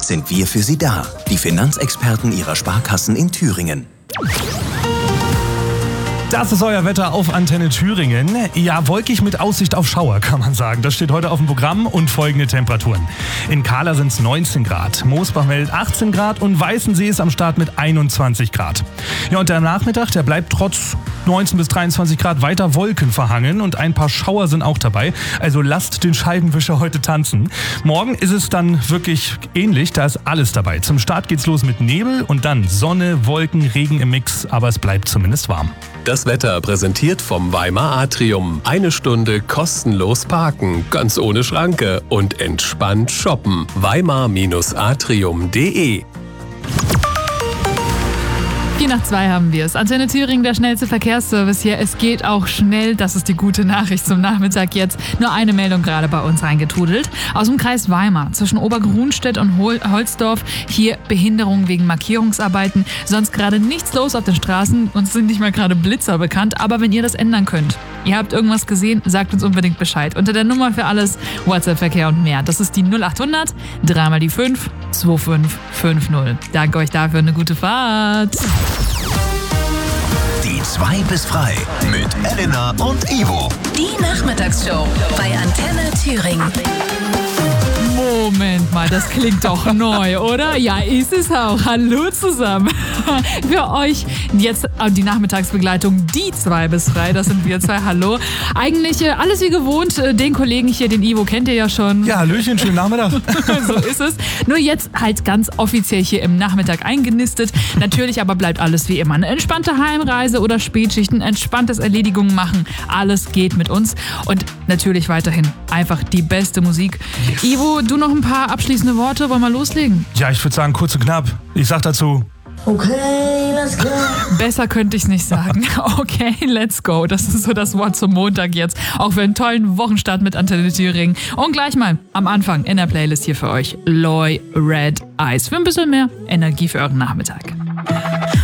sind wir für Sie da. Die Finanzexperten Ihrer Sparkassen in Thüringen. Das ist euer Wetter auf Antenne Thüringen. Ja, wolkig mit Aussicht auf Schauer, kann man sagen. Das steht heute auf dem Programm und folgende Temperaturen. In Kahler sind es 19 Grad, Moosbach meldet 18 Grad und Weißensee ist am Start mit 21 Grad. Ja, und der Nachmittag, der bleibt trotz 19 bis 23 Grad weiter wolkenverhangen und ein paar Schauer sind auch dabei. Also lasst den Scheibenwischer heute tanzen. Morgen ist es dann wirklich ähnlich, da ist alles dabei. Zum Start geht's los mit Nebel und dann Sonne, Wolken, Regen im Mix, aber es bleibt zumindest warm. Das Wetter präsentiert vom Weimar Atrium. 1 Stunde kostenlos parken, ganz ohne Schranke und entspannt shoppen. weimar-atrium.de 4:02 haben wir es. Antenne Thüringen, der schnellste Verkehrsservice hier. Es geht auch schnell. Das ist die gute Nachricht zum Nachmittag jetzt. Nur eine Meldung gerade bei uns reingetrudelt. Aus dem Kreis Weimar zwischen Obergrunstedt und Holzdorf. Hier Behinderung wegen Markierungsarbeiten. Sonst gerade nichts los auf den Straßen. Uns sind nicht mal gerade Blitzer bekannt. Aber wenn ihr das ändern könnt, ihr habt irgendwas gesehen, sagt uns unbedingt Bescheid. Unter der Nummer für alles, WhatsApp-Verkehr und mehr. Das ist die 0800 3 die 5 2550. Danke euch dafür, eine gute Fahrt. Die 2 bis frei mit Elena und Ivo. Die Nachmittagsshow bei Antenne Thüringen. Moment mal, das klingt doch neu, oder? Ja, ist es auch. Hallo zusammen. Für euch jetzt die Nachmittagsbegleitung, die 2 bis frei. Das sind wir zwei. Hallo. Eigentlich alles wie gewohnt. Den Kollegen hier, den Ivo, kennt ihr ja schon. Ja, Hallöchen, schönen Nachmittag. So ist es. Nur jetzt halt ganz offiziell hier im Nachmittag eingenistet. Natürlich aber bleibt alles wie immer. Eine entspannte Heimreise oder Spätschichten, entspanntes Erledigungen machen. Alles geht mit uns. Und natürlich weiterhin einfach die beste Musik. Yes. Ivo, du noch ein paar abschließende Worte? Wollen wir loslegen? Ja, ich würde sagen, kurz und knapp. Ich sag dazu: Okay, let's go. Besser könnte ich es nicht sagen. Okay, let's go. Das ist so das Wort zum Montag jetzt. Auch für einen tollen Wochenstart mit Antenne Thüringen. Und gleich mal am Anfang in der Playlist hier für euch Loy Red Eyes. Für ein bisschen mehr Energie für euren Nachmittag.